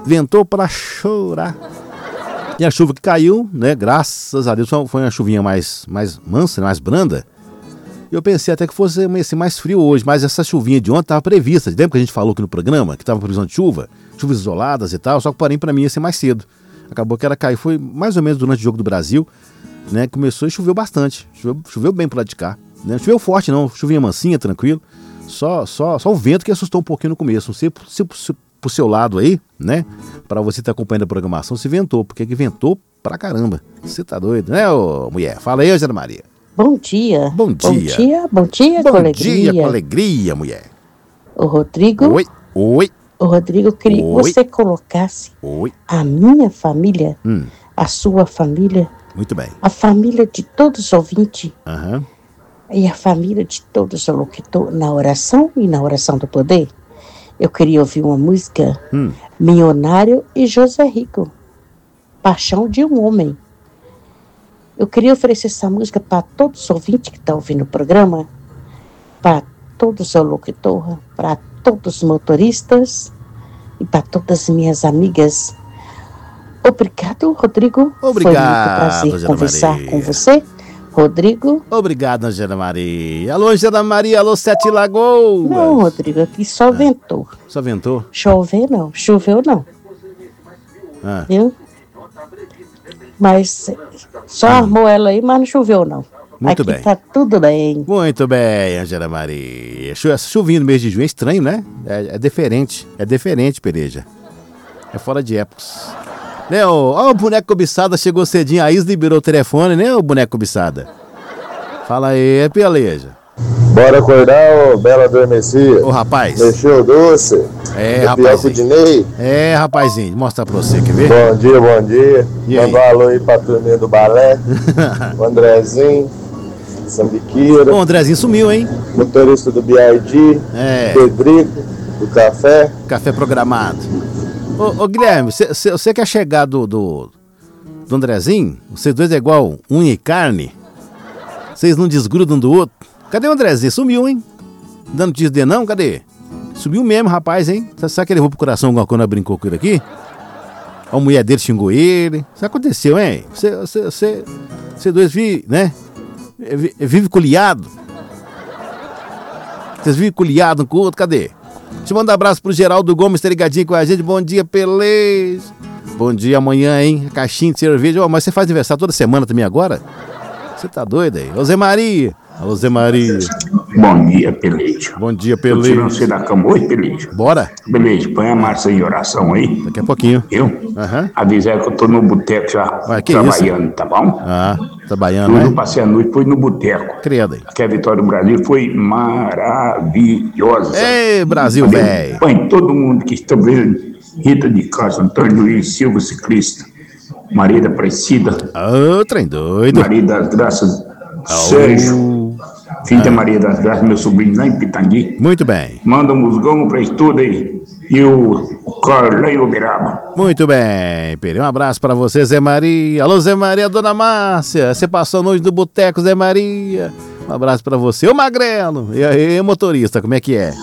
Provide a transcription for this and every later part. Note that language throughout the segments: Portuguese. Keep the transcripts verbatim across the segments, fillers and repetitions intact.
ventou pra chorar. E a chuva que caiu, né, graças a Deus, foi uma chuvinha mais, mais mansa, mais branda. Eu pensei até que fosse amanhecer mais frio hoje, mas essa chuvinha de ontem estava prevista. Lembra que a gente falou aqui no programa, que estava previsão de chuva, chuvas isoladas e tal, só que porém para mim ia ser mais cedo. Acabou que ela caiu, foi mais ou menos durante o Jogo do Brasil, né, começou e choveu bastante, choveu, choveu bem pro lado de cá. Né? Não choveu forte não, chuvinha mansinha, tranquilo, só, só, só o vento que assustou um pouquinho no começo. Não sei se, se, pro seu lado aí, né, para você estar tá acompanhando a programação, se ventou, porque que ventou pra caramba. Você tá doido, né, ô mulher? Fala aí, Angela Maria. Bom dia. Bom dia. Bom dia, bom dia, bom com alegria. dia, com alegria, mulher. O Rodrigo. Oi, oi. O Rodrigo, eu queria que você colocasse oi. a minha família, hum. a sua família. Muito bem. A família de todos os ouvintes. Uhum. E a família de todos os locutores na oração e na oração do poder. Eu queria ouvir uma música, hum. Milionário e José Rico. Paixão de um Homem. Eu queria oferecer essa música para todos os ouvintes que estão ouvindo o programa, para todos os locutores, para todos os motoristas e para todas as minhas amigas. Obrigado, Rodrigo. Obrigado, foi muito prazer Angela conversar Maria. com você, Rodrigo. Obrigado, Angela Maria. Alô, Angela Maria, alô, Sete Lagoas. Não, Rodrigo, aqui só ah, ventou. Só ventou? Chover não, choveu não. Ah. Viu? Mas só ah. armou ela aí, mas não choveu não. Muito aqui bem. Tá tudo bem. Muito bem, Angela Maria. Essa chuvinha no mês de junho é estranho, né? É, é diferente. É diferente, Pereja. É fora de épocas. Né, ó, ó, o boneco cobiçada chegou cedinho, a Isa liberou o telefone, né, o boneco cobiçada? Fala aí, Peleja. Bora acordar, ô Bela Adormecida. Ô, rapaz. Mexeu o doce. É, rapazinho. Dinei. É, rapazinho, vou mostrar pra você, quer ver? Bom dia, bom dia. Manda um alô aí pra turminha do balé. O Andrezinho, Sambiqueira. O Andrezinho sumiu, hein? Motorista do B I D. É. Pedrico, do café. Café programado. Ô, ô Guilherme, você quer chegar do, do, do Andrezinho? Vocês dois é igual unha e carne? Vocês não desgrudam do outro? Cadê o Andrezinho? Sumiu, hein? Dando notícia de não? Cadê? Sumiu mesmo, rapaz, hein? Será que ele levou pro coração alguma coisa, brincou com ele aqui? A mulher dele xingou ele. Isso aconteceu, hein? Você dois vivem, né? Vive coliado. Vocês vivem coliado um com o outro, cadê? Deixa eu mandar um abraço pro Geraldo Gomes, tá ligadinho com a gente. Bom dia, Pelês. Bom dia amanhã, hein? Caixinha de cerveja. Oh, mas você faz aniversário toda semana também agora? Você tá doido aí? Ô Zé Maria. Alô, Zé Maria. Bom dia, Pelejo. Bom dia, Pelejo. Tô tirando você da cama hoje, Pelejo. Bora. Pelejo, põe a Márcia em oração aí. Daqui a pouquinho. Eu? Aham. Avisar que eu tô no boteco já, Ué, que trabalhando, isso? Tá bom? Ah, trabalhando, Hoje né? eu passei a noite, fui no boteco. Credo aí. Aqui a vitória do Brasil foi maravilhosa. Ei, Brasil, velho. Põe todo mundo que está vendo. Rita de Castro, Antônio Luiz Silva, ciclista. Maria da Aparecida. Ô, oh, trem doido. Maria das Graças, oh. Sérgio. Filho ah. da Maria das Graças, meu sobrinho lá em Pitangui. Muito bem. Manda um musgão pra estudo aí. E o Carlão Uberaba. Muito bem, Peri. Um abraço pra você, Zé Maria. Alô, Zé Maria, Dona Márcia. Você passou a noite do boteco, Zé Maria. Um abraço pra você. Ô, Magrelo. E aí, motorista, como é que é?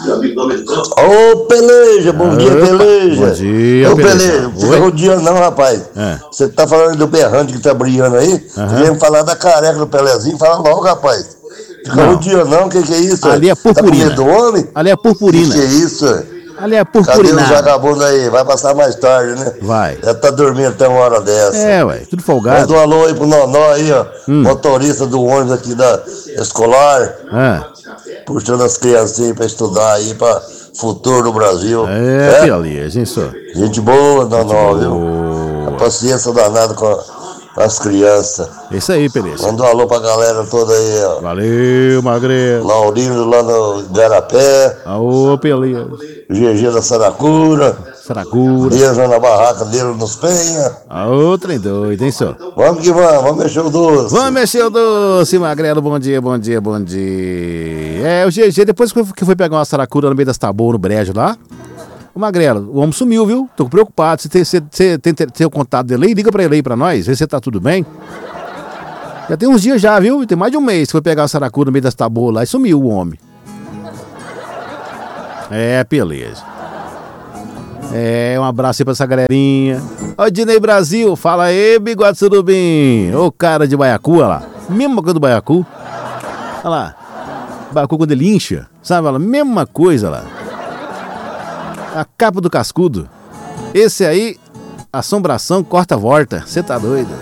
Ô, Peleja. Bom Opa. dia, Peleja. Bom dia, Ô, Peleja. Não fica rodeando não, rapaz. Você é. tá falando do berrante que tá brilhando aí? Uhum. Vem falar da careca do Pelezinho. Fala logo, rapaz. Fica rodeando não, o que que é isso? Ali é purpurina. Tá com medo do homem? Ali é purpurina. O que que é isso? Ali é purpurina. Cadê os vagabundos aí? Vai passar mais tarde, né? Vai. Já tá dormindo até uma hora dessa. É, ué, tudo folgado. Manda um alô aí pro Nonó aí, ó. Hum. Motorista do ônibus aqui da escolar. Ah. Puxando as criancinhas pra estudar aí, pra futuro do Brasil. É, é? Ali, gente só. Gente boa, Nonó, viu? A paciência danada com, a, com as crianças. Isso aí, Peleza. Manda um alô pra galera toda aí, ó. Valeu, Magrelo. Laurino lá no Garapé. Aô, Peleza. G G da Saracura. Saracura. Beijo na barraca dele nos Penha. Aô, trem doido, hein, senhor? Vamos que vamos, vamos mexer o doce. Vamos mexer o doce, Magrelo. Bom dia, bom dia, bom dia. É, o G G, depois que foi pegar uma saracura no meio das taboas, no brejo lá. Ô, Magrelo, o homem sumiu, viu? Tô preocupado. Você tem, você, você tem, tem o contato dele aí? Liga pra ele aí pra nós, vê se tá tudo bem. Já tem uns dias já, viu? Tem mais de um mês que foi pegar a saracura no meio das taboas lá e sumiu o homem. É, beleza. É, um abraço aí pra essa galerinha. Ó, Dinei Brasil, fala aí, bigode surubim. Ô, cara de baiacu, olha lá. Mesma coisa do baiacu. Olha lá. Baiacu quando ele incha, sabe? Olha lá, mesma coisa lá. A capa do cascudo. Esse aí, assombração corta-volta. Você tá doido?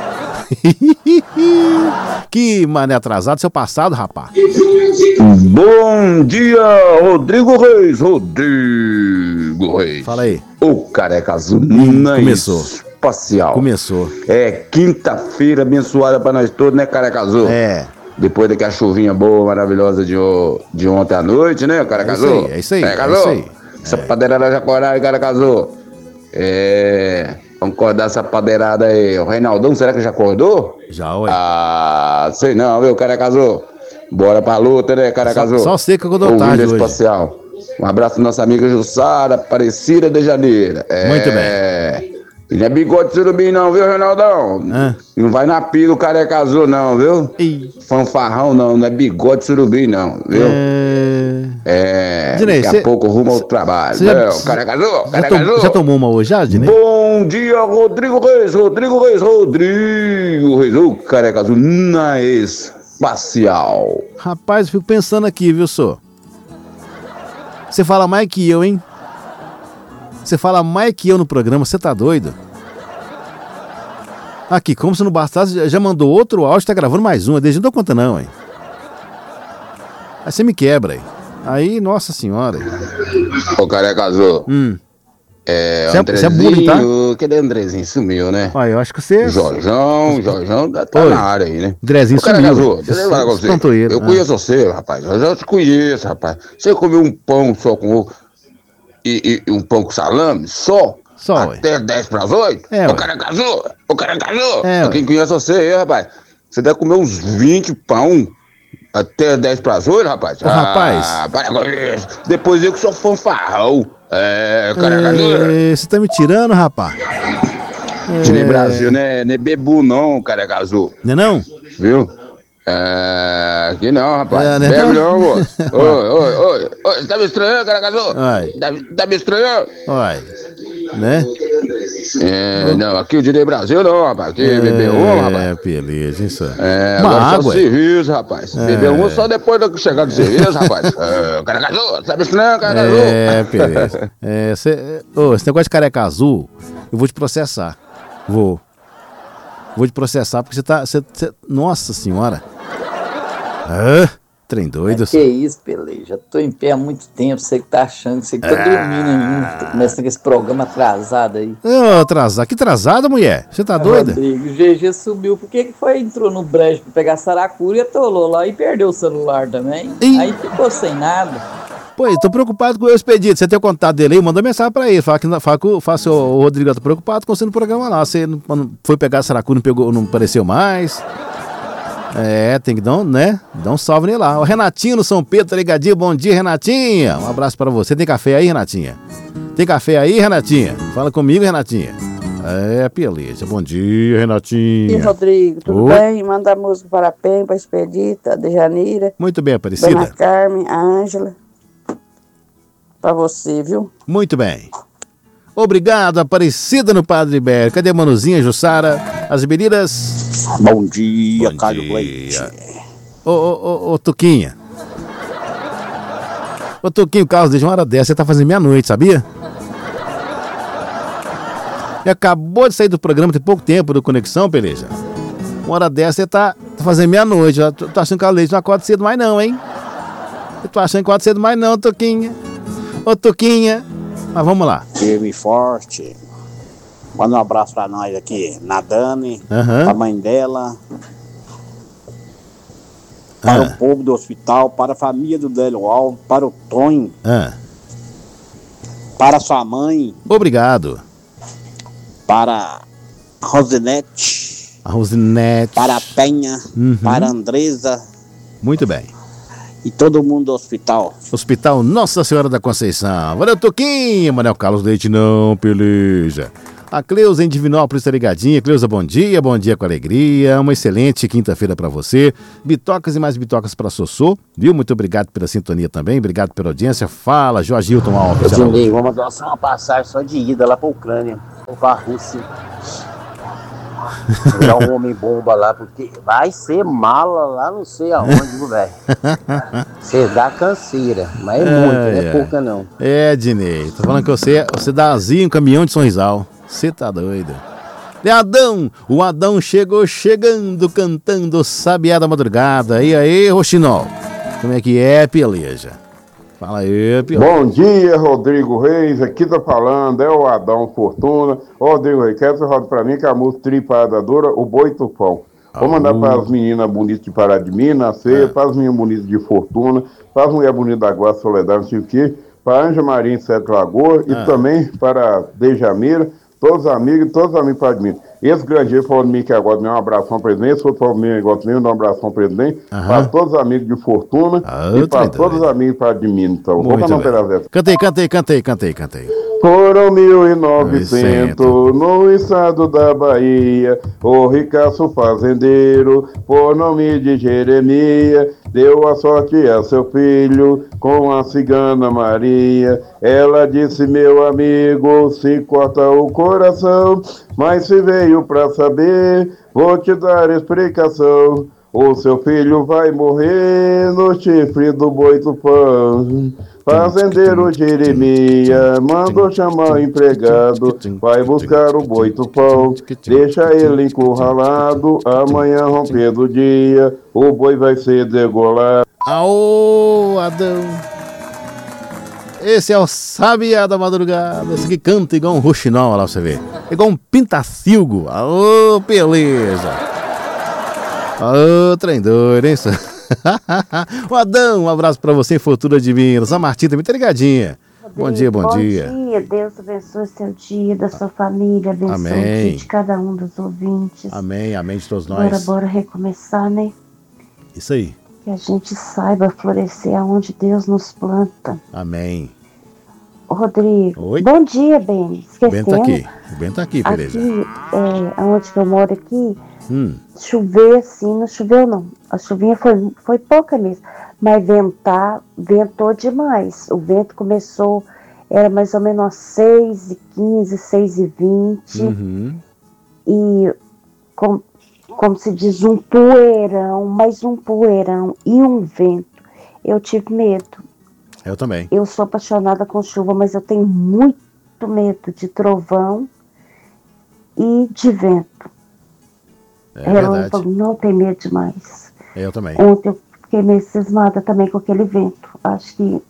Que mané atrasado, seu passado, rapaz. Bom dia, Rodrigo Reis, Rodrigo Reis. Fala aí. O careca azul hum, na começou. Espacial. Começou. É quinta-feira abençoada pra nós todos, né, careca azul? É. Depois daquela chuvinha boa, maravilhosa de, de ontem à noite, né, careca azul? É isso aí, é isso aí. Careca é isso aí. Essa é. padeirada já coragem, careca azul. É... Vamos acordar essa padeirada aí. O Reinaldão, será que já acordou? Já, ué. Ah, sei não, viu, careca azul? Bora pra luta, né, careca azul? Só sei que eu dou tarde hoje. Espacial. Um abraço pra nossa amiga Jussara, Aparecida de Janeiro. É... Muito bem. E não é bigode surubim não, viu, Reinaldão? Ah. Não vai na pila o careca azul não, viu? Ih. Fanfarrão não, não é bigode surubim não, viu? É... É... Dinei, daqui cê... a pouco rumo ao trabalho. Já... Não, careca azul, já, careca tom... azul. já tomou uma hoje já, Dinei? Bom dia, Rodrigo Reis, Rodrigo Reis, Rodrigo Reis. O careca azul na Espacial. Rapaz, eu fico pensando aqui, viu, senhor? Você fala mais que eu, hein? Você fala mais que eu no programa, você tá doido? Aqui, como se não bastasse, já mandou outro áudio, tá gravando mais um. Desde não dou conta não, hein? Aí você me quebra, aí. Aí, nossa senhora. Ô, careca azul. Hum. É, Cê o é- Andrezinho, cê é bullying, tá? cadê o Andrezinho? Sumiu, né? Olha, eu acho que você... Jorjão, Jorjão tá Oi. na área aí, né? Andrezinho Ô, careca sumiu. azul, deixa eu falar com você. Espantoeiro, Eu né? conheço você, rapaz. Eu já te conheço, rapaz. Você comeu um pão só com ovo e, e um pão com salame? Só? Só, ué. Até dez para as oito? É, O ué. cara casou! O cara casou! É, ué. Quem conhece você aí, rapaz? Você deve comer uns vinte pão até dez para as oito, rapaz? Ô, rapaz. Ah, para com isso. Depois eu que sou fanfarrão. É, o cara casou. É, você tá me tirando, rapaz? Que nem Brasil, né? Não é bebu não, cara casou. Não é não? Viu? É, aqui não, rapaz. É, né, Bebe não? não, moço. Oi, oi, oi. Oi, tá me estranhando, cara casou? Ai. Tá, tá me estranhando? Olha, né? É, não, aqui o Dinei Brasil não, rapaz. Aqui É, bebeu uma, rapaz. É, beleza, isso. É, Uma agora só água. serviço, rapaz. É. Bebeu uma só depois de chegar do serviço, rapaz. É, cara casou, tá me estranhando, cara casou? É, beleza. É, cê, ô, esse negócio de careca azul, eu vou te processar. Vou. Vou te processar porque você tá... Cê, cê, nossa senhora. Ah, trem doido. Que isso, Pelé? Já tô em pé há muito tempo. Você que tá achando que você que tá dormindo ainda. Tá começando com esse programa atrasado aí. Ô, atrasado. Que atrasada, mulher? Você tá doida? Rodrigo, o G G subiu. Por que que foi? Entrou no brejo pra pegar saracura e atolou lá e perdeu o celular também. Ih. Aí ficou sem nada. Pô, eu tô preocupado com o expedito. Você tem o contato dele aí? Manda mensagem pra ele. Fala que, fala que o, fala se o, o Rodrigo tá preocupado com você no programa lá. Você não, não foi pegar a saracura, não, pegou, não apareceu mais. É, tem que dar um, né? Dar um salve nele lá. O Renatinho no São Pedro, tá ligadinho? Bom dia, Renatinha. Um abraço pra você. Tem café aí, Renatinha? Tem café aí, Renatinha? Fala comigo, Renatinha. É, beleza. Bom dia, Renatinha. E Rodrigo, tudo Oi. bem? Manda a música para a Pen, para a Expedita, a Dejanira, Muito bem, Dona Aparecida. Carmen, a Ângela. Para você, viu? Muito bem. Obrigado, Aparecida no Padre Ibério. Cadê a Manuzinha, Jussara? As meninas? Bom dia, Bom Caio dia. Leite. Ô, ô, ô, ô, Tuquinha. Ô, Tuquinho, o Carlos, desde uma hora dessa, você tá fazendo meia-noite, sabia? E acabou de sair do programa tem pouco tempo do Conexão, beleza? Uma hora dessa, você tá, tá fazendo meia-noite. Eu tô, tô achando que o Carlos Leite não acorda cedo mais não, hein? Eu tô achando que acorda cedo mais não, Tuquinha. Ô, Tuquinha. Mas vamos lá. Firme e forte. Manda um abraço pra nós aqui. Na Dani, Aham. pra mãe dela. Para Ah. o povo do hospital, para a família do Délio Alves, para o Tonho, Ah, para sua mãe, obrigado. para a Rosinete, A Rosinete. para a Penha, Uhum. para a Andresa Muito bem. e todo mundo do hospital. Hospital Nossa Senhora da Conceição. Valeu, Toquinho. Manel Carlos Leite não, beleza. A Cleusa em Divinópolis está ligadinha. Cleusa, bom dia, bom dia com alegria. Uma excelente quinta-feira para você. Bitocas e mais bitocas para Sossô, viu? Muito obrigado pela sintonia também, obrigado pela audiência. Fala, Jorge Hilton Alves. Ednei, vamos mandar só uma passagem só de ida lá pra Ucrânia, ou pra Rússia. Virar um homem bomba lá, porque vai ser mala lá não sei aonde, velho. Você dá canseira, mas é, é muito, não é, é pouca não. É, Dinei, tô falando que você, você dá azia em um caminhão de Sorrisal. Você tá doido. É Adão, o Adão chegou chegando, cantando Sabiá da Madrugada. E aí, Roxinol, como é que é, peleja? Fala aí, Pio. Bom dia, Rodrigo Reis. Aqui tá falando, é o Adão Fortuna. Rodrigo Reis, quer que você roda pra mim que a música Tripadadora, o Boi Tufão. Vou mandar para as meninas bonitas de Pará de Minas, Ceia, é. para as meninas bonitas de Fortuna, para as mulheres bonitas da Guarda Soledade, não sei o quê, para Anja Maria em Sete Lagoas é. e também para Dejamira, todos os amigos e todos os amigos para de Minas. Esse grande dia falou de mim que agora me dá um abração, presidente. Esse outro falou de mim agora me dá um abração, presidente. Uhum. Para todos os amigos de Fortuna ah, e para todos os amigos para de Minas. Então, vou cantar um pedaço dessa. Cantei, cantei, cantei, cantei, cantei. Foram mil e novecentos no estado da Bahia, o ricaço fazendeiro, por nome de Jeremias, deu a sorte a seu filho com a cigana Maria. Ela disse, meu amigo, se corta o coração, mas se veio pra saber, vou te dar explicação. O seu filho vai morrer no chifre do boi tufão. Fazendeiro Jeremias mandou chamar o empregado, vai buscar o boi tufão, deixa ele encurralado, amanhã romper do dia, o boi vai ser degolado. Aô, Adão! Esse é o Sabiá da Madrugada, esse que canta igual um roxinol, lá você vê, igual um pintacilgo. Aô, beleza! Aô, trem doido, hein, senhor? O Adão, um abraço pra você em Fortuna de Minas. A Martinha também tá ligadinha. Bom dia, bom, bom dia. Bom dia, Deus abençoe seu dia, da sua família, abençoe amém. de cada um dos ouvintes. Amém, amém de todos nós. Bora, bora recomeçar, né? Isso aí. Que a gente saiba florescer aonde Deus nos planta. Amém. Rodrigo. Oi? Bom dia, Ben. O Ben tá aqui. O Ben tá aqui, beleza. Aqui, é, onde que eu moro aqui, hum. chover assim, não choveu não. A chuvinha foi, foi pouca mesmo. Mas ventar, ventou demais. O vento começou, era mais ou menos às seis e quinze, seis e vinte. Uhum. E, como, como se diz, um poeirão, mais um poeirão e um vento. Eu tive medo. Eu também. Eu sou apaixonada com chuva, mas eu tenho muito medo de trovão e de vento. É verdade. Não tem medo demais. Eu também. Ontem eu fiquei meio cismada também com aquele vento. Acho que...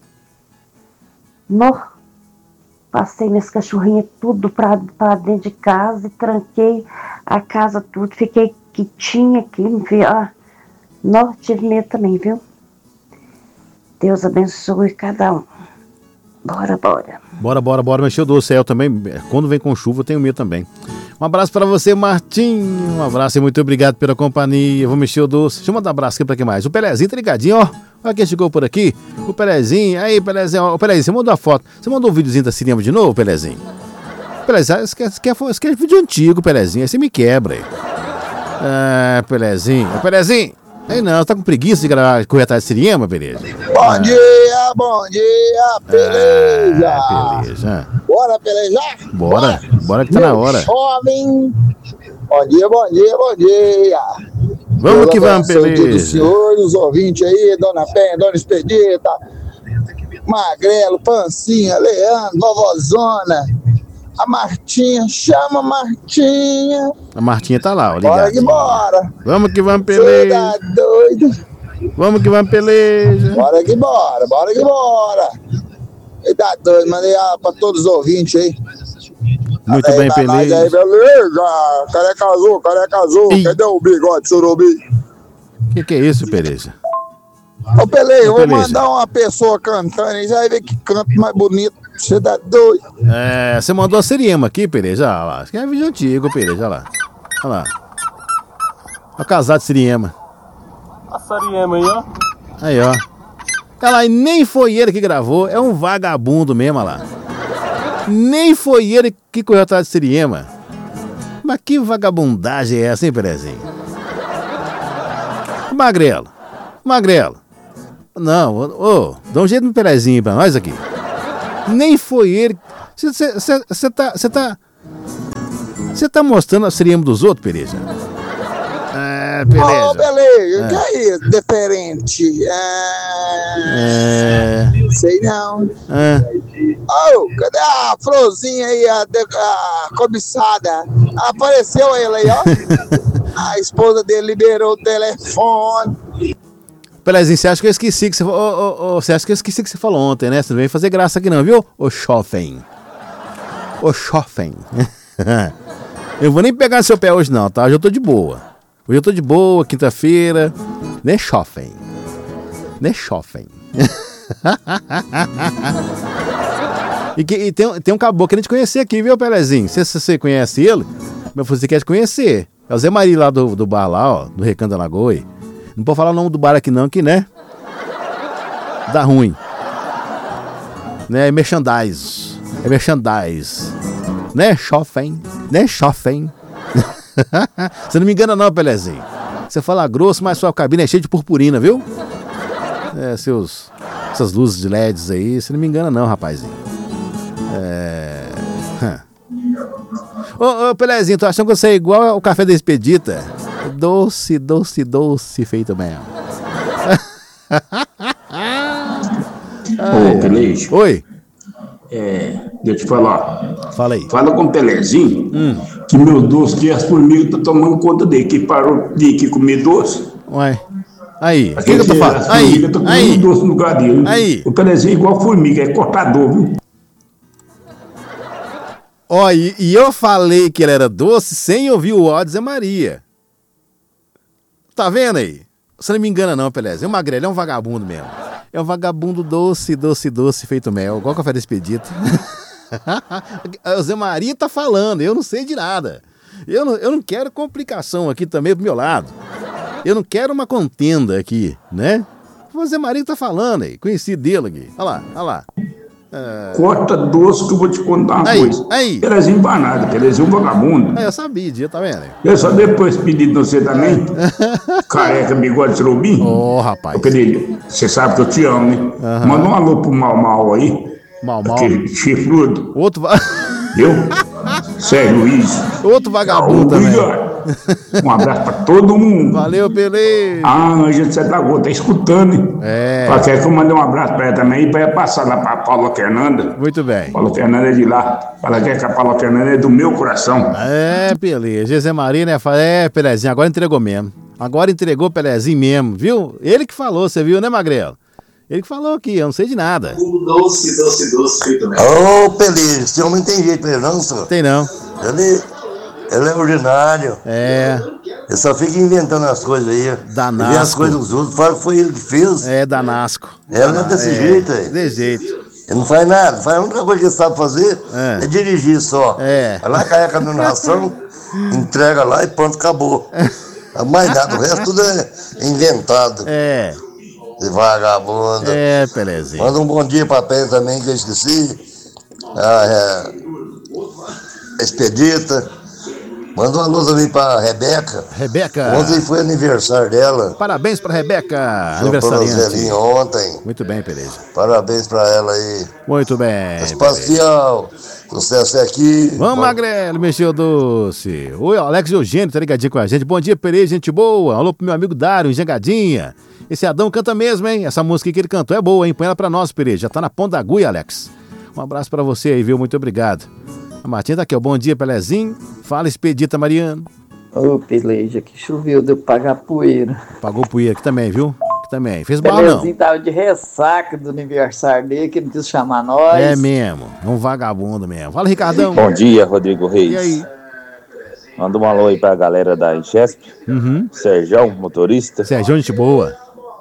No, passei minhas cachorrinhas tudo pra, pra dentro de casa e tranquei a casa tudo. Fiquei quietinha aqui. Ah, não, tive medo também, viu? Deus abençoe cada um. Bora, bora. Bora, bora, bora. Mexeu do céu também. Quando vem com chuva, eu tenho medo também. Um abraço pra você, Martinho. Um abraço e muito obrigado pela companhia. Vou mexer o doce. Deixa eu mandar um abraço aqui pra quem mais. O Pelezinho tá ligadinho, ó. Olha quem chegou por aqui. O Pelezinho. Aí, Pelezinho. Ó, Pelezinho, você mandou a foto. Você mandou um videozinho da cinema de novo, Pelezinho? Pelezinho, você quer, quer, você quer vídeo antigo, Pelezinho. Aí você me quebra aí. Ah, Pelezinho. Pelezinho. Aí não, você tá com preguiça de gravar, correr atrás de cinema, beleza? Bom ah. dia, bom dia, beleza. Ah, beleza. Bora pelejar? Bora, bora que tá na hora. Jovem. Bom dia, bom dia, bom dia. Vamos Deus que vamos, beleza. Dia do senhor, os ouvintes aí, Dona Penha, Dona Expedita, Magrelo, Pancinha, Leandro, Vovozona. A Martinha, chama a Martinha. A Martinha tá lá, ó, ligado. Bora que bora. Vamos que vamos, peleja. Tá doido. Vamos que vamos, peleja. Bora que bora, bora que bora. Ele tá doido, mandei pra todos os ouvintes aí. Muito bem, peleja. Aí, beleza. Careca azul, careca azul. E... Cadê o bigode, surubi? Que que é isso, peleja? Ô, Peleja, eu vou mandar uma pessoa cantando aí, vai ver que canto mais bonito. Você tá doido? É, você mandou a Siriema aqui, Peleja. Olha lá. Acho que é vídeo antigo, Peleja. Olha lá. Olha lá. Olha o casado de Siriema. A Siriema aí, ó. Aí, ó. Olha lá, e nem foi ele que gravou. É um vagabundo mesmo, olha lá. Nem foi ele que correu atrás de Siriema. Mas que vagabundagem é essa, hein, Pelezinho? Magrelo, Magrelo. Não, ô, ô, dá um jeito no Pelezinho pra nós aqui. Nem foi ele. Você tá. Você tá. Você tá mostrando a Siriema dos outros, Pereja? É, beleza. Ô, beleza, É. que é isso? Diferente. É... É. Sei não. É. Ô, cadê a florzinha aí, a, de- a cobiçada? Apareceu ele aí, ó. A esposa dele liberou o telefone. Pelezinho, você acha que eu esqueci que você falou? Ô, ô, ô, você acha que eu esqueci que você falou ontem, né? Você não veio fazer graça aqui não, viu? Ô Schoffen. Ô Schoffen. Eu vou nem pegar no seu pé hoje não, tá? Hoje eu tô de boa. Hoje eu tô de boa, quinta-feira. Né, Schoffen? Né, Schoffen? E, que, e tem, tem um caboclo querendo te conhecer aqui, viu, Pelezinho? Se você conhece ele, mas você quer te conhecer. É o Zé Maria lá do, do bar lá, ó, do Recanto da Lagoa. Não pode falar o nome do bar aqui não, que, né? Dá ruim. Né, é merchandise. É merchandise. Né, Schoffen? Né, Schoffen? Você não me engana não, Pelezinho. Você fala grosso, mas sua cabine é cheia de purpurina, viu? É, seus... Essas luzes de L E Ds aí, você não me engana não, rapazinho. É... Ô, ô, Pelezinho, tô achando que você é igual ao café da Expedita. Doce, doce, doce, feito mesmo. Ô, Pelejo. Oi. É, deixa eu te falar. Fala aí. Fala com o Pelezinho Hum. que meu doce que as formigas estão tomando conta dele, que parou de que comer doce. Ué. Aí, o que, Aquele que eu tô que falando? as Aí, formigas estão comendo aí. doce no lugar dele. Aí. O Pelezinho é igual formiga, é cortador, viu? Ó, e, e eu falei que ele era doce sem ouvir o ó de Zé Maria. Tá vendo aí? Você não me engana não, Pelezinho. O Magrelo é um vagabundo mesmo. É um vagabundo doce, doce, doce, feito mel. Igual café da Expedita. O Zé Maria tá falando, eu não sei de nada. Eu não, eu não quero complicação aqui também pro meu lado. Eu não quero uma contenda aqui, né? O Zé Maria tá falando aí, conhecido dele aqui. Olha lá, olha lá. É... Corta doce que eu vou te contar uma Aí, coisa. aí. Pelezinho empanado, Pelezinho um vagabundo. Aí, eu sabia, dia, tá vendo? Eu só depois pedi de você também. Careca, bigode, surubim. Ô, oh, rapaz. Eu pedi, você sabe que eu te amo, né? Uhum. Manda um alô pro Mal Mal aí. Mal Mal. Aquele chifrudo. Outro va... Viu? Sérgio Luiz. Outro vagabundo também. Um abraço pra todo mundo. Valeu, Pele. Ah, Ângela de Santa Lagoa, tá escutando, hein? É. Ela quer que eu mande um abraço pra ela também e pra ela passar lá pra Paula Fernanda. Muito bem. Paula Fernanda é de lá. Ela quer que a Paula Fernanda é do meu coração. É, Pele. Zé Maria, né? Fala, é, Pelezinho, agora entregou mesmo. Agora entregou o Pelezinho mesmo, viu? Ele que falou, você viu, né, Magrelo? Ele que falou aqui, eu não sei de nada. Doce, doce, doce, feito mesmo. Ô, Peli, esse homem tem jeito pra ele não, senhor? Tem não. Ele, ele é ordinário. É. Ele só fica inventando as coisas aí. Danasco. Ele vê as coisas dos outros, fala que foi ele que fez. É, Danasco. Ela não é desse é, jeito aí. Desse jeito. Ele não faz nada, faz a única coisa que ele sabe fazer é, é dirigir só. É. Vai lá, carrega a ração, entrega lá e pronto, acabou. Mais nada, o resto tudo é inventado. É. De vagabundo. É, Pelezinho. Manda um bom dia pra Pele também, que eu esqueci. A, é, Expedita. Manda uma luz também pra Rebeca. Rebeca. Ontem foi aniversário dela. Parabéns pra Rebeca. Aniversariante. Ontem. Muito bem, Peleja. Parabéns pra ela aí. Muito bem. Espacial. Sucesso é aqui. Vamos, Bom... Magrelo, mexeu doce. Oi, Alex Eugênio, tá ligadinho com a gente. Bom dia, Pereira, gente boa. Alô pro meu amigo Dário, Engengadinha. Esse Adão canta mesmo, hein? Essa música que ele cantou é boa, hein? Põe ela pra nós, Pereira. Já tá na ponta da agulha, Alex. Um abraço pra você aí, viu? Muito obrigado. A Martinha tá aqui, ó. Bom dia, Pelezinho. Fala, Expedita, Mariano. Ô, Peleja, que choveu, deu pra pagar poeira. Pagou poeira aqui também, viu? Aqui também. Fez mal, não? Pelezinho tava de ressaca do aniversário dele, que ele quis chamar nós. É mesmo. É um vagabundo mesmo. Fala, Ricardão. Bom dia, Rodrigo Reis. E aí? Manda um alô aí pra galera da Inchesp. Uhum. Serjão, motorista. Serjão, gente boa.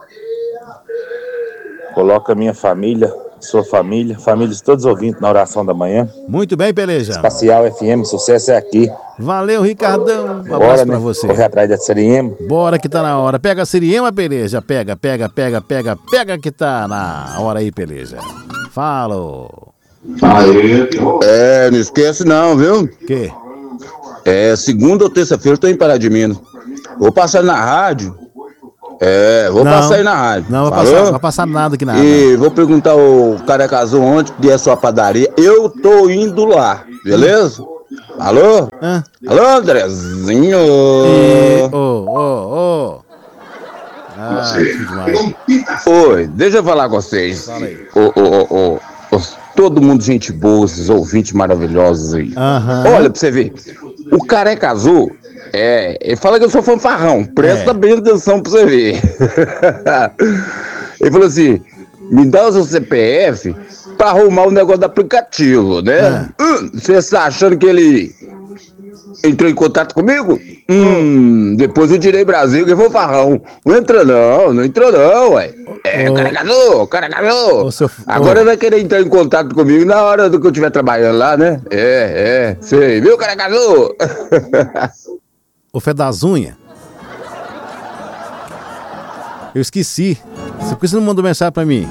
Coloca minha família, sua família, famílias todos ouvindo na oração da manhã. Muito bem, Peleja. Espacial F M, sucesso é aqui. Valeu, Ricardão. Um Bora, abraço né? pra você. Correr atrás da Siriema. Bora que tá na hora. Pega a Siriema, Peleja. Pega, pega, pega, pega, pega que tá na hora aí, Peleja. Fala. É, não esquece não, viu? Que? É, segunda ou terça-feira eu tô em Pará de Minas. Vou passar na rádio. É, vou Não, passar aí na rádio. Não, vai Falou? passar, vai passar nada aqui na rádio. E vou perguntar ao Careca Azul onde que é a sua padaria. Eu tô indo lá, beleza? Alô? Hã? Alô, Andrezinho? Ô, ô, ô. Ah, que demais. Oi, deixa eu falar com vocês. Fala aí. Ô, ô, ô, ô, ô, todo mundo gente boa, esses ouvintes maravilhosos aí. Aham. Olha pra você ver. O Careca Azul, é, ele fala que eu sou fanfarrão. Presta É. bem atenção pra você ver. Ele falou assim, me dá o seu C P F pra arrumar o negócio do aplicativo, né? Hum, você está achando que ele entrou em contato comigo? Hum, depois eu tirei Brasil que foi farrão. Não entra não, não entrou não, ué. É, Ô. Careca Azul, Careca Azul. Ô, seu- Agora ô. vai querer entrar em contato comigo na hora do que eu estiver trabalhando lá, né? É, é, sei, viu, Careca Azul? O Fé das Unhas. Eu esqueci. Por que você não mandou mensagem pra mim?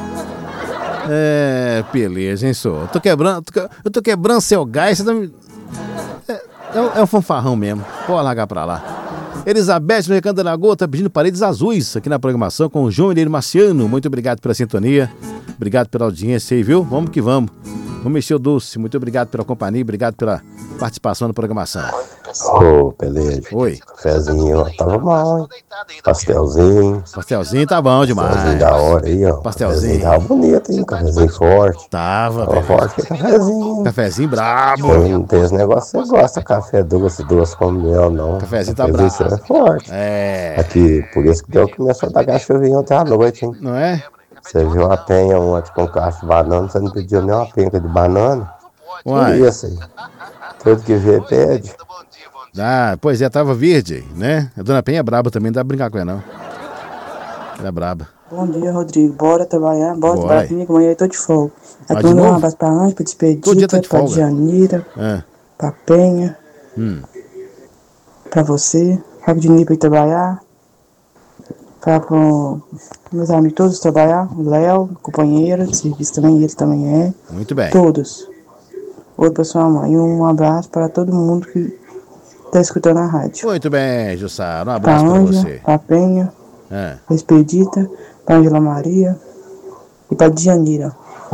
É, beleza, hein, senhor? Eu tô quebrando, tô que- eu tô quebrando seu gás, você tá me... É, é, um- é um fanfarrão mesmo. Pode largar pra lá. Elizabeth, no Recanto da Lagoa, tá pedindo paredes azuis aqui na programação com o João Mineiro Marciano. Muito obrigado pela sintonia. Obrigado pela audiência aí, viu? Vamos que vamos. Vamos mexer o doce. Muito obrigado pela companhia, obrigado pela participação na programação. Ô, beleza. Oi. Cafezinho, ó, tava bom, hein? Pastelzinho. Pastelzinho tá bom demais. Pastelzinho da hora aí, ó. Pastelzinho. Tava bonito, hein? Cafezinho forte. Tava, Tava velho. forte que cafezinho. Cafezinho brabo. Não tem esse negócio, você gosta de café doce, doce como mel, não. Cafezinho tá Cafezinho brabo. é forte. É. Aqui, por isso que deu começou a dar cachorrinho ontem à noite, hein? Não é? Você viu uma penha ontem com cacho de banana, você não pediu nem uma penca de banana? Uai. Que isso aí? Tudo que vê, pede. Ah, pois é, tava verde, né? A dona Penha é braba também, não dá pra brincar com ela, não. Ela é braba. Bom dia, Rodrigo. Bora trabalhar, bora Bora. trabalhar comigo, amanhã eu tô de folga. Vai Aqui de mandar um novo? abraço pra Anjo, pra Todo dia tá Despedida, de pra folga. Janira, É. pra Penha, Hum. pra você, pra Dinir pra ir trabalhar, pra pro meus amigos todos trabalhar, o Léo, companheiro de serviço também, ele também é. Muito bem. Todos. Outro pra sua mãe. E um abraço para todo mundo que tá escutando a rádio. Muito bem, Jussara. Um Pra abraço pra Ângela, você. pra Penha, É. pra Expedita, pra Angela Maria e pra Dianira.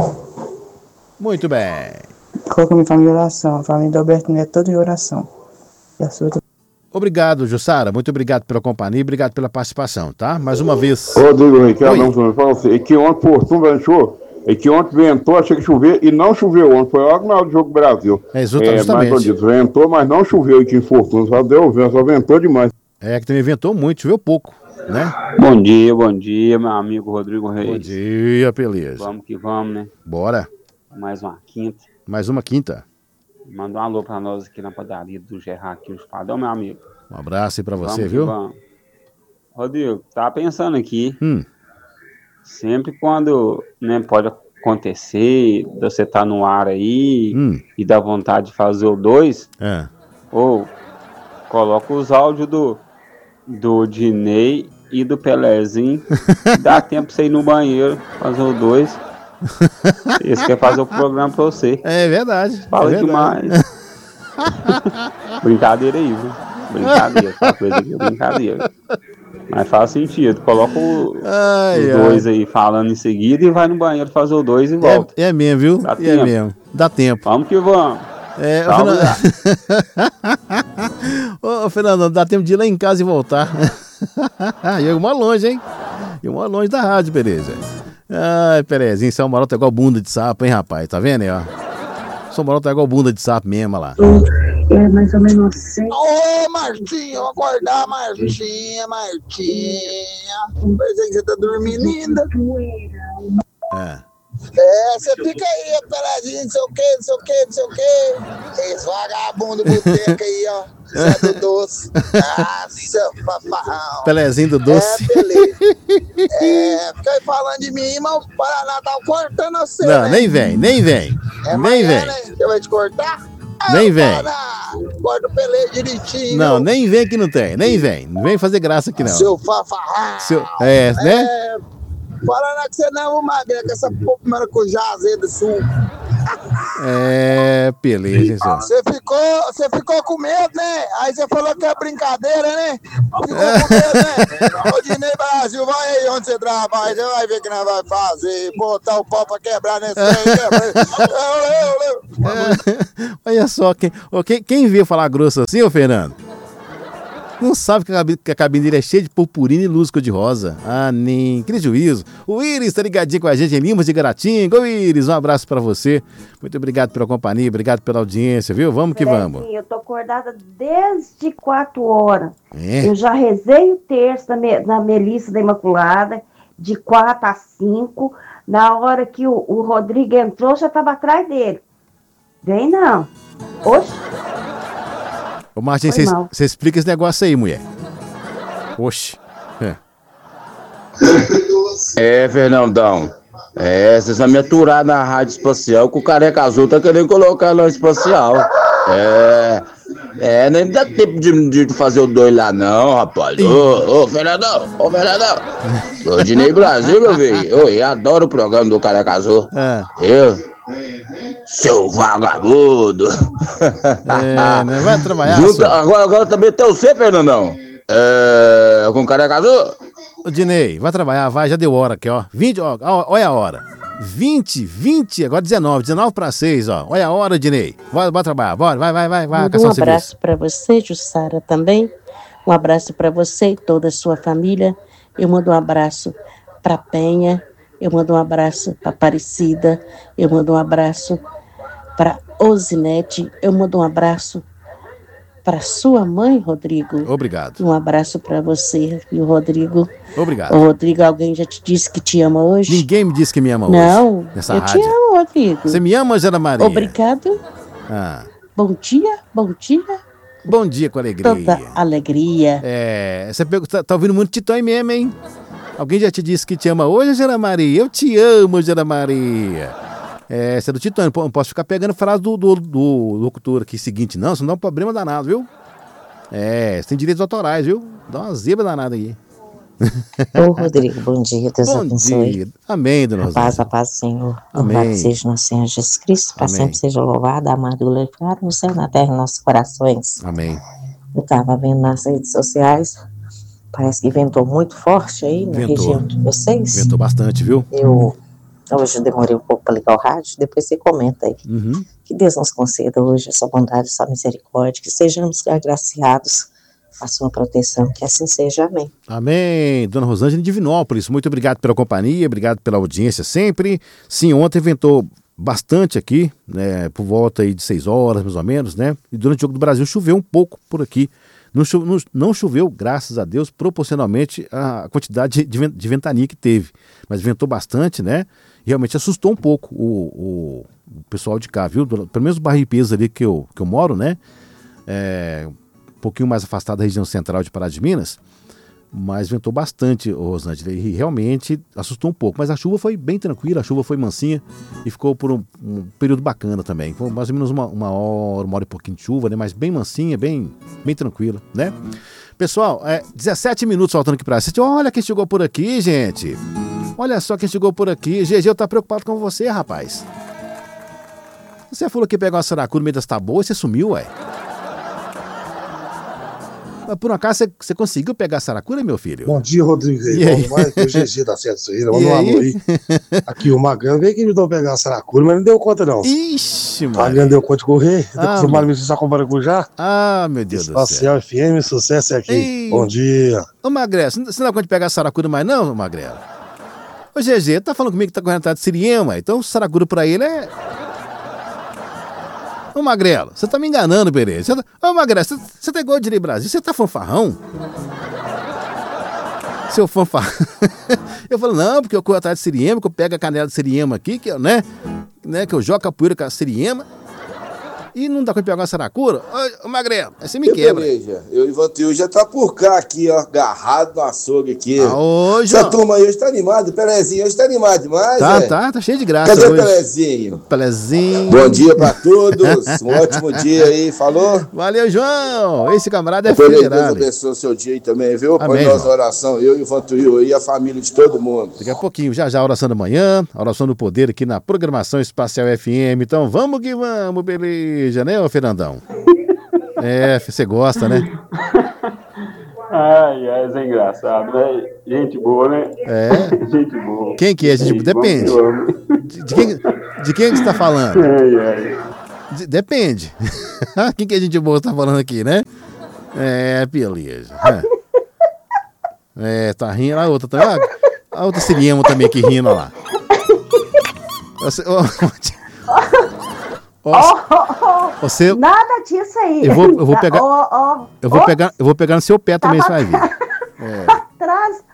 Muito bem. Coloca minha família em oração. A família do Alberto Neto toda em oração. E a sua também. Obrigado, Jussara. Muito obrigado pela companhia e obrigado pela participação, tá? Mais uma vez. Rodrigo Ricardo, Oi. não me fala assim, é que ontem Fortuna ventou, é que ontem ventou, achei que chover e não choveu ontem, foi logo na hora do Jogo Brasil. É, justamente. mais ou menos, ventou, mas não choveu aqui em Fortuna, só deu vento, só ventou demais. É, que também ventou muito, choveu pouco, né? Bom dia, bom dia, meu amigo Rodrigo Reis. Bom dia, beleza. Vamos que vamos, né? Bora. Mais uma quinta. Mais uma quinta. Manda um alô pra nós aqui na padaria do Gerard aqui, o Espadão, meu amigo. Um abraço aí pra você, Vamos que viu? vamos. Rodrigo, tava pensando aqui, Hum. sempre quando, né, pode acontecer, você tá no ar aí Hum. e dá vontade de fazer o dois, É. ou coloca os áudios do, do Dinei e do Pelezinho, dá tempo pra você ir no banheiro, fazer o dois. Esse quer fazer o programa pra você. É verdade. Fala é verdade. demais. Brincadeira aí, viu? Brincadeira. Essa coisa aqui é brincadeira. Mas faz sentido. Coloca o, Ai, os dois aí falando em seguida e vai no banheiro fazer o dois e volta. É, é mesmo, viu? Dá é tempo. mesmo. Dá tempo. Vamos que vamos. É, ô, Salve, Fernando... Ô, Fernando, dá tempo de ir lá em casa e voltar. E eu moro longe, hein? Eu moro longe da rádio, beleza. Ai, Perezinho, São Mauro tá igual bunda de sapo, hein, rapaz? Tá vendo aí, ó? São Mauro tá igual bunda de sapo mesmo, olha lá. É mais ou menos assim. Ô, Martinha, vou acordar, Martinha, Martinha. Pensei que você tá dormindo ainda. É. É, você fica aí, peladinho, não sei o que, não sei o que, não sei o que. Esse vagabundo boteca aí, ó. Zé do Doce. Ah, seu paparrão. Pelezinho do Doce. É, beleza. É, fica aí falando de mim, mas o Paraná tá cortando você, Não, né? nem vem, nem vem. É nem amanhã, vem. né? Você vai te cortar? Ah, Nem vem. Paraná, corta o Pelé direitinho. Não, nem vem que não tem, nem vem. Não vem fazer graça aqui, não. Seu fafarrão. Seu... É, né? É, Paraná que você não, ô Magrelo, com essa porra de maracujá azeda sul. É, beleza, senhor. Você ficou, você ficou com medo, né? Aí você falou que é brincadeira, né? Ficou com medo, né? Ô Dinei Brasil, vai aí onde você trabalha, você vai ver o que nós vamos fazer. Botar o pau pra quebrar nesse trem, quebra. É, olha só, quem, quem, quem veio falar grosso assim, ô Fernando? Não sabe que a, cabine, que a cabine dele é cheia de purpurina e luz cor-de-rosa. Ah, nem. Que juízo. O Iris tá ligadinho com a gente em Limas de Garatinga. Ô, Iris, um abraço pra você. Muito obrigado pela companhia, obrigado pela audiência, viu? Vamos que vamos. Eu tô acordada desde quatro horas. É? Eu já rezei o terço na, me, na Melissa da Imaculada, de quatro a cinco. Na hora que o, o Rodrigo entrou, já tava atrás dele. Vem não. Oxe. Ô, Martim, você explica esse negócio aí, mulher. Oxe. É, é Fernandão. É, vocês vão me aturar na rádio espacial que o Careca Azul tá querendo colocar na espacial. É. É, nem dá tempo de, de fazer o dois lá, não, rapaz. Ô, ô, Fernandão, ô, Fernandão. Ô, Dinei Brasil, meu velho. Ô, eu adoro o programa do Careca Azul. É. Eu. Seu vagabundo. É, né? Vai trabalhar. Junto, agora, agora também tem você, Fernandão. É, com o Careca Azul. Ô, Dinei, vai trabalhar, vai, já deu hora aqui, ó. vinte, ó, olha a hora. vinte, vinte, agora dezenove, dezenove para seis, ó. Olha a hora, Dinei. Bora, bora trabalhar, bora, vai, vai, vai, vai. Um abraço para você, Jussara, também. Um abraço para você e toda a sua família. Eu mando um abraço para Penha. Eu mando um abraço para Aparecida. Eu mando um abraço para Osinete. Eu mando um abraço para sua mãe, Rodrigo. Obrigado. Um abraço para você e o Rodrigo. Obrigado. Ô, Rodrigo, alguém já te disse que te ama hoje? Ninguém me disse que me ama Não, hoje. Nessa eu rádio. te amo, Rodrigo. Você me ama, Ana Maria? Obrigado. Ah. Bom dia, bom dia. Bom dia com alegria. Toda alegria. É, você tá, tá ouvindo muito Titã mesmo, hein? Alguém já te disse que te ama hoje, Ana Maria? Eu te amo, Ana Maria. É, você é do Titã, não posso ficar pegando frase do, do, do locutor aqui seguinte, não, senão dá um problema danado, viu? É, você tem direitos autorais, viu? Dá uma zebra danada aí. Ô, Rodrigo, bom dia, Deus bom abençoe. Dia. Amém, dona Rosana. A paz, a paz do Senhor. Amém. Louvado seja nosso Senhor Jesus Cristo, para sempre seja louvado, amado e glorificado no céu, na terra, em nossos corações. Amém. Eu estava vendo nas redes sociais, parece que ventou muito forte aí na Ventou. região de vocês. Ventou bastante, viu? Eu, hoje eu demorei um pouco para ligar o rádio, depois você comenta aí. Uhum. Que Deus nos conceda hoje a sua bondade, a sua misericórdia, que sejamos agraciados a sua proteção, que assim seja, amém. Amém. Dona Rosângela de Divinópolis, muito obrigado pela companhia, obrigado pela audiência sempre. Sim, ontem ventou bastante aqui, né, por volta aí de seis horas, mais ou menos, né, e durante o Jogo do Brasil choveu um pouco por aqui. Não, cho não, não choveu, graças a Deus, proporcionalmente à quantidade de, de ventania que teve, mas ventou bastante, né, e realmente assustou um pouco o, o, o pessoal de cá, viu, pelo menos o bairro Ipesa ali que eu, que eu moro, né, é, um pouquinho mais afastado da região central de Pará de Minas, mas ventou bastante, Rosângela, e realmente assustou um pouco, mas a chuva foi bem tranquila, a chuva foi mansinha e ficou por um, um período bacana também, foi mais ou menos uma, uma hora, uma hora e pouquinho de chuva, né, mas bem mansinha, bem, bem tranquila, né? Pessoal, é, dezessete minutos faltando aqui pra assistir, olha quem chegou por aqui, gente, olha só quem chegou por aqui, G G, eu tô preocupado com você, rapaz, você falou que pegou uma saracura no meio das taboas e você sumiu, ué. Mas por um acaso você, você conseguiu pegar a saracura, meu filho? Bom dia, Rodrigo. E aí? Bom, mais que o G G da Sete Sorrida. Manda um alô aí. Aqui o Magrão veio que me deu pegar a saracura, mas não deu conta, não. Ixi, mano. Magrão deu conta de correr. Ah, Depois o Mário só com Maracujá. Ah, meu Deus do céu. Espacial F M, sucesso é aqui. Ei. Bom dia. Ô, Magrelo, você não dá conta de pegar a saracura mais, não, Magrelo? Ô, G G, tá falando comigo que tá correndo atrás de Siriema, então saracura pra ele é... Ô, Magrelo, você tá me enganando, beleza? Tá... Ô, Magrelo, você, você tá igual o Dinei Brasil, você tá fanfarrão? Seu fanfarrão. Eu falo, não, porque eu corro atrás de Siriema, que eu pego a canela de Siriema aqui, que eu, né, né, que eu jogo a poeira com a Siriema. E não dá pra pegar uma saracura? Ô, ô Magrelo, aí você me quebra. Beleza. Eu e o Vantil já tá por cá aqui, ó, agarrado no açougue aqui. Ah, hoje, Essa ó. turma aí hoje tá animada, o Pelezinho hoje tá animado demais, Tá, é? tá, tá cheio de graça. Cadê hoje. o Pelezinho? Pelezinho. Bom dia pra todos, um ótimo dia aí, falou? Valeu, João. Esse camarada é Deus federal. abençoe o seu dia aí também, viu? Põe Amém, nossa irmão. oração, eu e o Vantil aí, a família de todo mundo. Daqui a pouquinho, já já a oração da manhã, a oração do poder aqui na programação Espacial F M. Então vamos que vamos, beleza, né, ô Fernandão? É, você gosta, né? Ai, ai, isso é engraçado, né? Gente boa, né? É. Gente boa. Quem que é? Gente, depende. De, de quem, de quem que você tá falando? Ai, ai. De- depende. Quem que a gente boa tá falando aqui, né? É, beleza. É, é tá rindo. A outra também. A, a outra Siriema também aqui rindo, ó lá. Você, ó, ó, você, Nada disso aí. eu vou, eu vou pegar, Ó, ó, eu vou ó, pegar, eu vou pegar no seu pé também, você vai ver. É, atrás.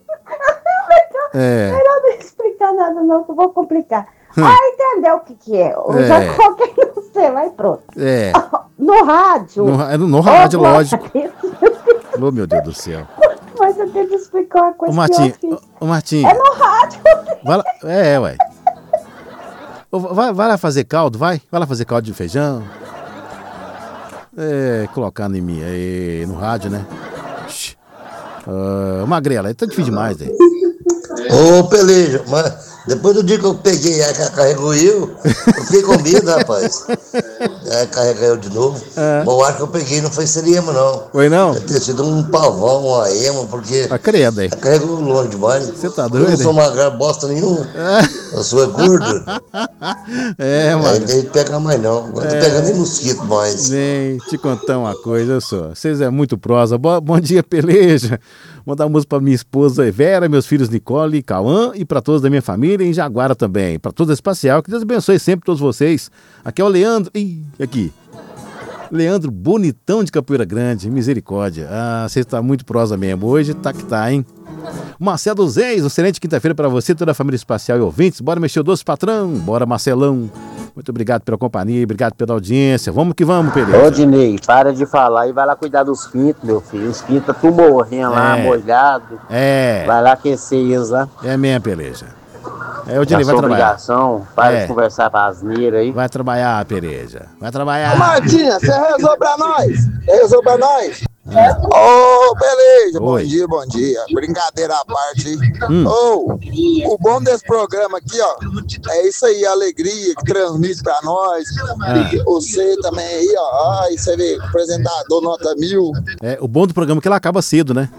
é. Melhor não explicar nada, não, que eu vou complicar. Hum. Ah, entendeu o que que é? Eu É. já coloquei no celular e pronto. É. No rádio. No, ra- no rádio, Ô, lógico. Oh, meu Deus do céu. Mas eu tenho que explicar uma coisa Ô, Martinho, que eu fiz. ô, Martinho. É no rádio. Vai lá, é, ué. Ô, Vai, vai lá fazer caldo, vai? Vai lá fazer caldo de feijão. É, colocar em mim aí, no rádio, né? Shhh. Ah, Magrela, tá difícil demais, aí. Ô, Peleja, mas depois do dia que eu peguei a carregou eu, eu fiquei com medo, rapaz. É, carrega eu de novo. É. Bom, o ar que eu peguei não foi seriema, não. Foi não? Deve ter sido um pavão, uma ema, porque Ah, credo, aí. carregou longe demais. Você tá Eu doido, não sou hein? magrelo bosta nenhuma. Eu sou é gordo. É, mano. Aí não tem que pegar mais, não. Não tô É. pegando nem mosquito mais. Nem te contar uma coisa só. Vocês é muito prosa. Bo- bom dia, Peleja. Mandar uma música pra minha esposa Vera, meus filhos Nicole e Cauã e pra todos da minha família em Jaguara também. Pra toda a Espacial. Que Deus abençoe sempre todos vocês. Aqui é o Leandro. Ih, aqui. Leandro Bonitão de Capoeira Grande. Misericórdia. Ah, você tá muito prosa mesmo. Hoje tá que tá, hein? Marcelo dos Reis, excelente quinta-feira pra você, toda a família Espacial e ouvintes. Bora mexer o doce, patrão. Bora, Marcelão. Muito obrigado pela companhia, obrigado pela audiência. Vamos que vamos, Peleja. Ô, Dinei, para de falar e vai lá cuidar dos pintos, meu filho. Os pintos tá tudo morrendo lá, É. molhado. É. Vai lá aquecer eles lá. É mesmo, Peleja. É, o É Dinei vai sua trabalhar. obrigação. Para É. de conversar pra asneira aí. Vai trabalhar, Peleja. Vai trabalhar. Ô, Martinha, você rezou pra nós? Rezou pra nós? Ô, beleza, bom Oi. dia, bom dia. Brincadeira à parte. Hum. Ô, o bom desse programa aqui, ó, é isso aí, a alegria que transmite pra nós. Ah. Você também aí, ó, aí você vê, apresentador nota mil. É, o bom do programa é que ele acaba cedo, né?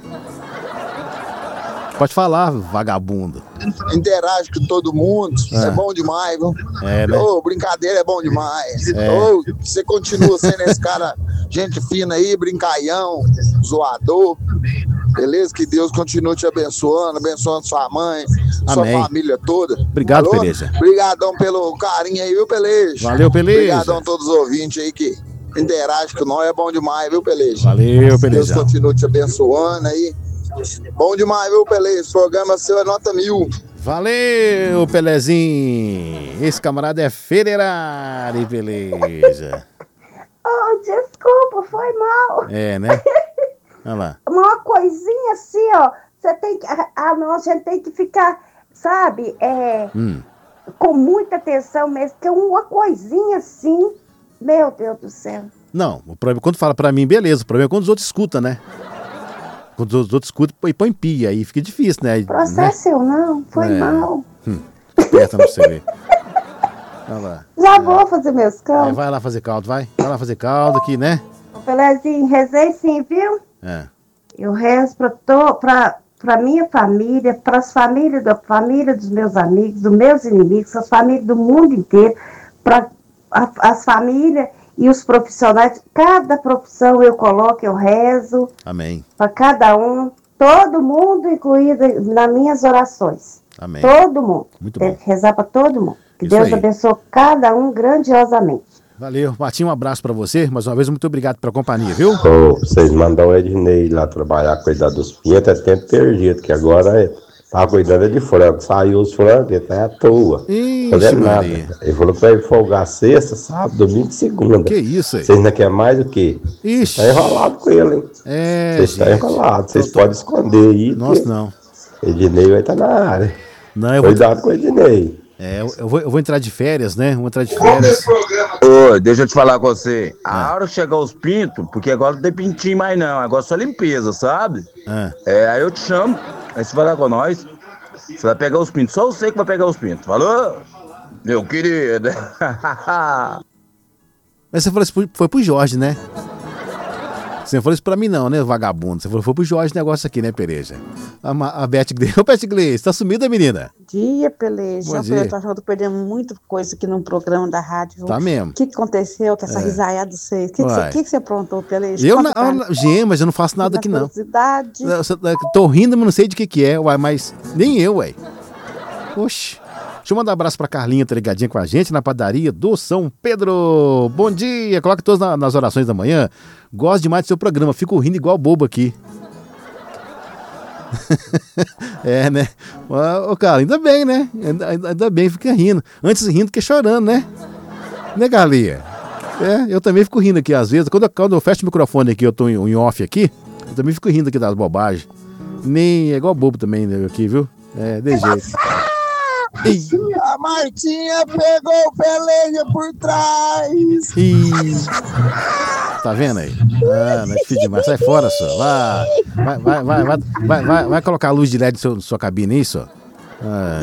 Pode falar, vagabundo. Interage com todo mundo, Ah. é bom demais, viu? É, né? Ô, brincadeira é bom demais. É. Ô, você continua sendo esse cara, gente fina aí, brincalhão, zoador. Beleza? Que Deus continue te abençoando, abençoando sua mãe, sua Amém. família toda. Obrigado, Peleja. Obrigadão pelo carinho aí, viu, Peleja? Valeu, Peleja. Obrigadão a todos os ouvintes aí que interagem com nós, é bom demais, viu, Peleja? Valeu, Deus Peleja. continue te abençoando aí. Bom demais, viu, Peleja? Esse programa seu é nota mil. Valeu, Pelezinho. Esse camarada é federal, Peleja. Oh, desculpa, foi mal. É, né? Olha lá. Uma coisinha assim, ó. Você tem que. Ah, não, a gente tem que ficar, sabe, é, Hum. com muita atenção mesmo, porque uma coisinha assim, meu Deus do céu. Não, o problema, quando fala pra mim, beleza. O problema é quando os outros escutam, né? Quando os outros escutam e põe pia, aí fica difícil, né? Processo eu não, foi É. mal. Hum. Aperta pra você ver. Olha lá. Já vou fazer meus É, caldos. vai lá fazer caldo, vai. Vai lá fazer caldo aqui, né? Pelezinho, rezei sim, viu? É. Eu rezo pra, to, pra, pra minha família, para as famílias da família dos meus amigos, dos meus inimigos, as famílias do mundo inteiro, para as famílias e os profissionais. Cada profissão eu coloco, eu rezo Amém. para cada um, todo mundo incluído nas minhas orações. Amém. Todo mundo. Muito Tem bom. que rezar para todo mundo. Que Isso Deus aí. abençoe cada um grandiosamente. Valeu. Martinho, um abraço pra você. Mais uma vez, muito obrigado pela companhia, viu? Ô, vocês mandam o Ednei lá trabalhar, cuidar dos pintos, é tempo perdido, que agora é, Tava cuidando de frango, saiu os frangos, ele tá à toa. Ixi, fazendo nada. Maria. Ele falou pra ele folgar sexta, sábado, domingo e segunda. Que isso aí? Vocês ainda querem mais do que? Ixi. Tá enrolado com ele, hein? É, Vocês estão enrolados, vocês podem esconder aí. Nossa, não. Ednei vai estar na área. Não, eu Cuidado vou... com o Ednei. É, eu, eu, vou, eu vou entrar de férias, né? Vou entrar de férias. Ô, deixa eu te falar com você. A hora que chegar os pintos, porque agora não tem pintinho mais não, agora só limpeza, sabe? Ah. É, aí eu te chamo, aí você vai lá com nós, você vai pegar os pintos, só você que vai pegar os pintos, falou? Meu querido. Mas você falou isso, foi pro Jorge, né? Você não falou isso pra mim não, né, vagabundo? Você falou, foi pro Jorge o negócio aqui, né, Pereja? A, Ma- a Beth Gleice. Ô, Beth Gleice, tá sumida, menina? Dia, Peleja. Bom Ó, dia. Peleja, tô achando que eu tô perdendo muita coisa aqui no programa da rádio. Tá mesmo. O que, que aconteceu com essa É. risaiada de vocês? O que, que, Uai. você- que que você aprontou, Peleja? Eu, Conta na, pra mim. ah, Gê, mas eu não faço nada Na aqui, não. curiosidade. Eu, eu tô rindo, mas não sei de que que é, uai, mas nem eu, uai. Oxi. Deixa eu mandar um abraço pra Carlinha, tá ligadinha com a gente na padaria do São Pedro. Bom dia, coloque todos na- nas orações da manhã. Gosto demais do seu programa, fico rindo igual bobo aqui. É, né? Ô, ô, cara, ainda bem, né? Ainda, ainda- ainda bem, fica rindo. Antes rindo que chorando, né? Né, Carlinha? É, eu também fico rindo aqui às vezes. Quando, eu- quando eu fecho o microfone aqui, eu tô em, em off aqui, eu também fico rindo aqui das bobagens. Nem é igual bobo também né, aqui, viu? É, de jeito. Ih. A Martinha pegou o Peleja por trás. Ih. Tá vendo aí? Ah, não é difícil demais. Sai fora, só. Vai, vai, vai, vai, vai, vai, vai, vai colocar a luz de L E D na sua, sua cabine aí, só. Ah,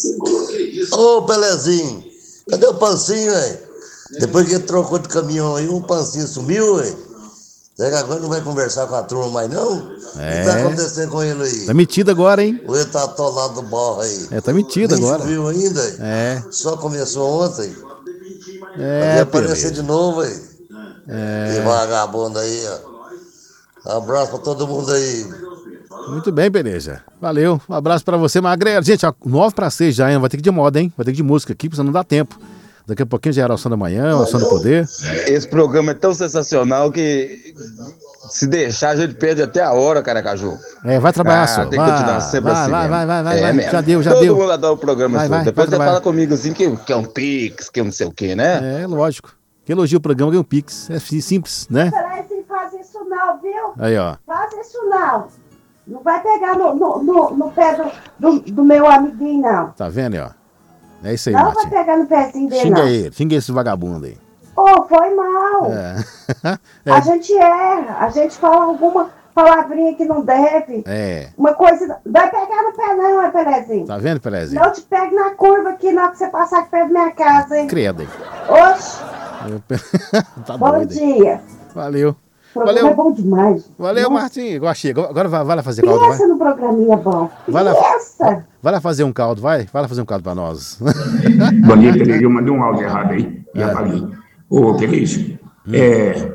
Ô, Pelezinho, cadê o Pancinho, velho? Depois que ele trocou de caminhão aí, o Pancinho sumiu, velho. Será que agora não vai conversar com a turma mais, não? O É. que tá acontecendo com ele aí? tá metido agora, hein? Ou ele tá atolado do borro aí? É, tá metido Nem agora. subiu ainda? É. Só começou ontem. É, Vai aparecer Peleja. de novo, aí. É. Que vagabundo aí, ó. Abraço pra todo mundo aí. Muito bem, Pereja. Valeu. Um abraço pra você, Magrela. Gente, ó, nove para seis já, hein? Vai ter que ir de moda, hein? Vai ter que ir de música aqui, porque senão não dá tempo. Daqui a pouquinho já era o Som da Manhã, o Som do Poder. Esse programa é tão sensacional que se deixar a gente perde até a hora, Caracaju. É, vai trabalhar, ah, só. Tem que Vai, continuar sempre vai, assim. vai, mesmo. vai, vai, vai, É vai. mesmo. Já deu, já Todo deu. mundo adora o programa Vai, seu. vai, Depois vai você trabalhar. fala comigo assim que, que é um pix, que é não sei o que, né? É, lógico. Quem elogia o programa ganha um Pix. É simples, né? Não faz isso não, viu? Aí, ó. Faz isso não. Não vai pegar no, no, no, no pé do, do, do meu amiguinho, não. Tá vendo aí, ó? É isso aí, Não vai Martim. pegar no pezinho dele, Xinga não. ele, xinga esse vagabundo aí. Ô, foi mal. É. A gente erra. A gente fala alguma palavrinha que não deve. É. Uma coisa... Vai pegar no pé não, é, Pelezinho? Tá vendo, Pelezinho? Não te pego na curva aqui, não, que você passar aqui perto da minha casa, hein? Credo aí. Oxe, Eu- tá bom doido aí. dia. Valeu. O programa Valeu. é bom demais. Valeu, Nossa, Martim. Gostei. Agora vai, vai lá fazer caldo, vai. pensa no programinha bom. Vai lá. Pensa. Vai lá fazer um caldo, vai. Vai lá fazer um caldo pra nós. Bom dia, Peleja. Eu mandei um áudio errado aí. E apaguei. Ô, Peleja, é,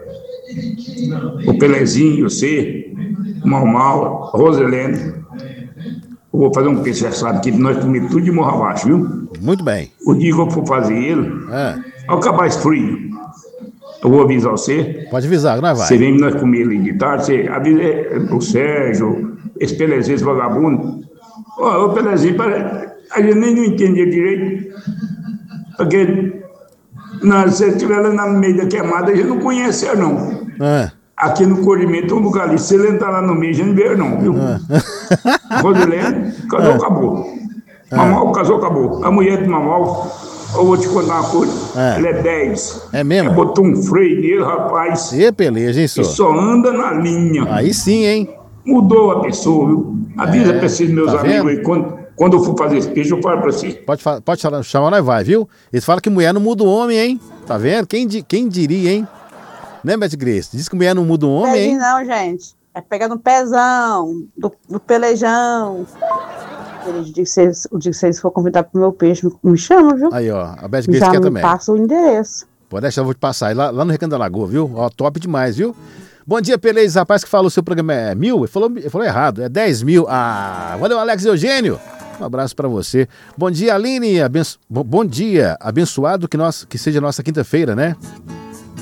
o Pelezinho, você, o Mal Mal, Roselene, eu vou fazer um peixe assado aqui, nós comemos tudo de morro abaixo, viu? Muito bem. O dia que eu for fazer ele, É. ao acabar esse frio, eu vou avisar você. Pode avisar, que nós vai. Você vem nós comer ali de tarde, você avisa é, o Sérgio, esse Pelezinho, esse vagabundo. Ô, ô Pelezinho, pare- a gente nem não entendia direito. Porque na, se você estiver lá no meio da queimada, a gente não conhece ela, não. É. Aqui no Corrimento tem um lugar ali. Se ele entrar lá no meio, a gente não vê, não, viu? Rosilene, casou, É. acabou. É. Mamal, casou, acabou. A mulher de Mamal, eu vou te contar uma coisa. É. Ela é dez. É mesmo? Ela botou um freio nele, rapaz. E peleja, hein, E senhor? só anda na linha. Aí sim, hein? Mudou a pessoa, viu? Avisa É, pra esses meus tá amigos vendo? aí, quando, quando eu for fazer esse peixe, eu falo pra você. Pode, fa- pode chamar, chamar, nós vai, viu? Eles falam que mulher não muda o homem, hein? Tá vendo? Quem, di- quem diria, hein? Né, Beth Grace? Diz que mulher não muda o homem, Pezinho hein? não, gente. É pegar no pezão, do, do pelejão. Ele diz que vocês- o dia que vocês for convidar pro meu peixe, me, me chama, viu? Aí, ó. A Beth Grace Já quer me também. passa o endereço. Pode deixar, eu vou te passar. Aí Lá, lá no Recanto da Lagoa, viu? Ó, top demais, viu? Bom dia, Pelez. Rapaz que falou o seu programa é mil, ele falou, ele falou errado, é dez mil. Ah, valeu, Alex Eugênio. Um abraço pra você. Bom dia, Aline. Abenço... Bom, bom dia. Abençoado que, nós, que seja a nossa quinta-feira, né?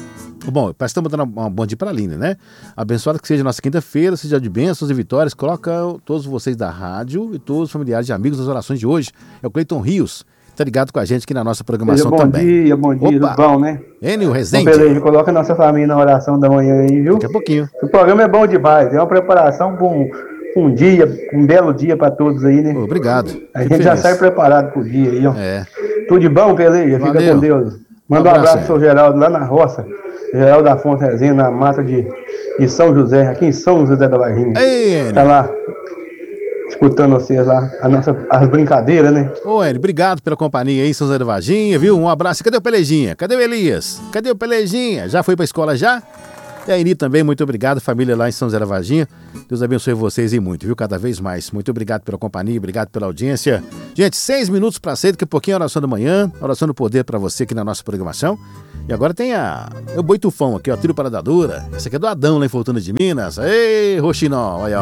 Bom, parece que estamos dando uma bom dia para a Aline, né? Abençoada que seja a nossa quinta-feira, seja de bênçãos e vitórias. Coloca todos vocês da rádio e todos os familiares e amigos das orações de hoje. É o Cleiton Rios, tá ligado com a gente aqui na nossa programação bom também. Dia, bom dia, tudo bom, né? Enio Rezende. Beleza, coloca a nossa família na oração da manhã aí, viu? Daqui a pouquinho. O programa é bom demais, é uma preparação para um, um dia, um belo dia para todos aí, né? Obrigado. A gente já sai preparado pro dia aí, ó. É. Tudo de bom, Peleja? Fica com Deus. Manda um abraço pro seu Geraldo lá na roça. Geraldo da Fonte Rezinha, na mata de, de São José, aqui em São José da Varginha. Ei, tá lá, escutando vocês lá, a nossa, as brincadeiras, né? Ô, Hélio, obrigado pela companhia aí, São José da Varginha, viu? Um abraço. Cadê o Pelejinha? Cadê o Elias? Cadê o Pelejinha? Já foi pra escola já? E a Eni também, muito obrigado, família lá em São José da Varginha. Deus abençoe vocês e muito, viu? Cada vez mais. Muito obrigado pela companhia, obrigado pela audiência. Gente, seis minutos para cedo, daqui a pouquinho a oração da manhã, oração do poder para você aqui na nossa programação. E agora tem a, o Boi Tufão aqui, ó, Tiro para a Dadura. Esse aqui é do Adão, lá em Fortuna de Minas. Ei, Roxinol, olha, ó.